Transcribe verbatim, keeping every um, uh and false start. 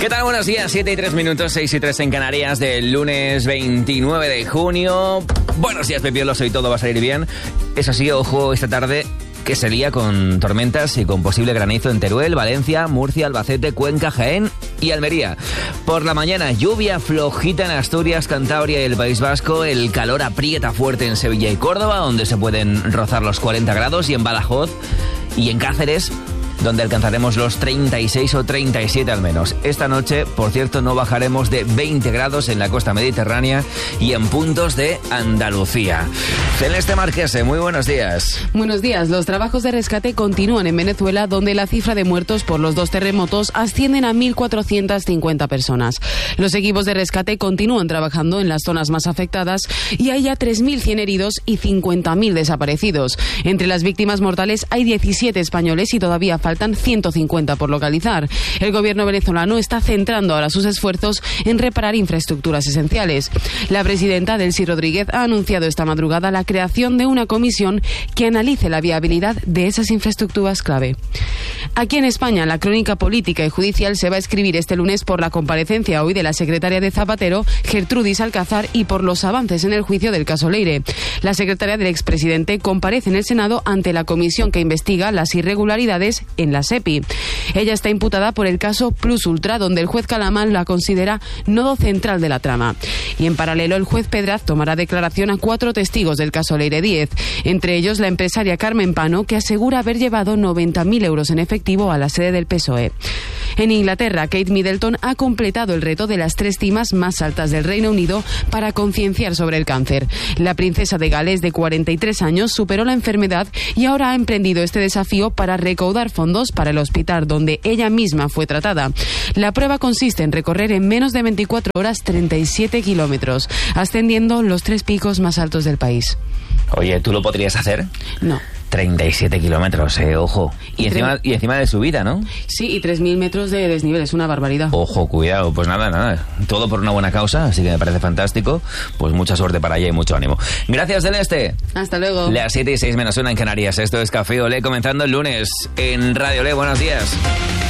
¿Qué tal? Buenos días, siete y tres minutos, seis y tres en Canarias del lunes veintinueve de junio. Buenos días, Pepiolos, hoy todo va a salir bien. Eso sí, ojo, esta tarde que se lía con tormentas y con posible granizo en Teruel, Valencia, Murcia, Albacete, Cuenca, Jaén y Almería. Por la mañana, lluvia flojita en Asturias, Cantabria y el País Vasco. El calor aprieta fuerte en Sevilla y Córdoba, donde se pueden rozar los cuarenta grados, y en Badajoz y en Cáceres, donde alcanzaremos los treinta y seis o treinta y siete al menos. Esta noche, por cierto, no bajaremos de veinte grados en la costa mediterránea y en puntos de Andalucía. Celeste Marquese, muy buenos días. Buenos días. Los trabajos de rescate continúan en Venezuela, donde la cifra de muertos por los dos terremotos ascienden a mil cuatrocientas cincuenta personas. Los equipos de rescate continúan trabajando en las zonas más afectadas y hay ya tres mil cien heridos y cincuenta mil desaparecidos. Entre las víctimas mortales hay diecisiete españoles y todavía faltan ciento cincuenta por localizar. El gobierno venezolano está centrando ahora sus esfuerzos en reparar infraestructuras esenciales. La presidenta Delcy Rodríguez ha anunciado esta madrugada la creación de una comisión que analice la viabilidad de esas infraestructuras clave. Aquí en España, la crónica política y judicial se va a escribir este lunes por la comparecencia hoy de la secretaria de Zapatero, Gertrudis Alcázar, y por los avances en el juicio del caso Leire. La secretaria del expresidente comparece en el Senado ante la comisión que investiga las irregularidades en la SEPI. Ella está imputada por el caso Plus Ultra, donde el juez Calamán la considera nodo central de la trama. Y en paralelo, el juez Pedraz tomará declaración a cuatro testigos del caso Leire Díez, entre ellos la empresaria Carmen Pano, que asegura haber llevado noventa mil euros en efectivo a la sede del P S O E. En Inglaterra, Kate Middleton ha completado el reto de las tres cimas más altas del Reino Unido para concienciar sobre el cáncer. La princesa de Gales, de cuarenta y tres años, superó la enfermedad y ahora ha emprendido este desafío para recaudar fondos para el hospital donde ella misma fue tratada. La prueba consiste en recorrer en menos de veinticuatro horas treinta y siete kilómetros, ascendiendo los tres picos más altos del país. Oye, ¿tú lo podrías hacer? No. treinta y siete kilómetros, eh, ojo. Y, y, encima, y encima de subida, ¿no? Sí, y tres mil metros de desnivel, es una barbaridad. Ojo, cuidado, pues nada, nada. Todo por una buena causa, así que me parece fantástico. Pues mucha suerte para ella y mucho ánimo. Gracias, Celeste. Hasta luego. Las siete y seis menos una en Canarias. Esto es Café Olé, comenzando el lunes en Radio Olé. Buenos días.